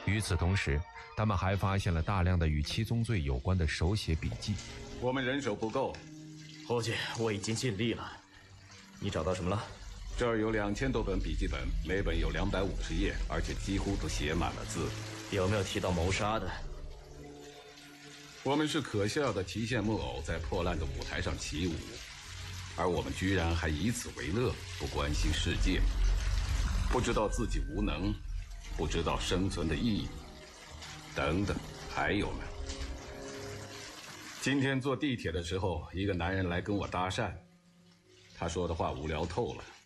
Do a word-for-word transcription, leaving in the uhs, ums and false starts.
与此同时，他们还发现了大量的与七宗罪有关的手写笔记。 我们人手不够， 伙计，我已经尽力了。你找到什么了？ 这儿有两千多本笔记本，每本有两百五十页，而且几乎都写满了字。 有没有提到谋杀的？ 我们是可笑的提线木偶，在破烂的舞台上起舞，而我们居然还以此为乐，不关心世界，不知道自己无能，不知道生存的意义，等等，还有呢。今天坐地铁的时候，一个男人来跟我搭讪，他说的话无聊透了，